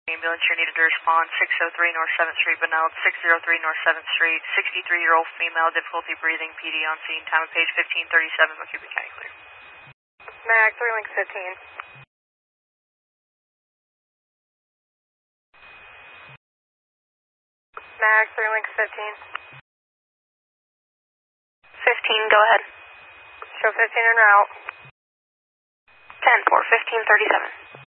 Ambulance, you're needed to respond 603 North 7th Street, Beneld, 603 North 7th Street, 63-year-old female, difficulty breathing, PD on scene, time of page 1537, McCuba County clear. Mag 3 Link 15. Mag 3 Link 15. 15, go ahead. Show 15 en route. 10 for 1537.